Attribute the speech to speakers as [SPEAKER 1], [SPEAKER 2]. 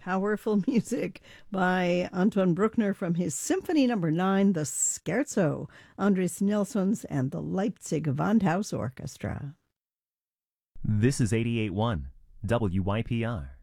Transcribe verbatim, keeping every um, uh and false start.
[SPEAKER 1] Powerful music by Anton Bruckner from his Symphony Number Nine, the Scherzo, Andres Nelsons and the Leipzig Gewandhaus Orchestra.
[SPEAKER 2] This is eighty-eight point one W Y P R.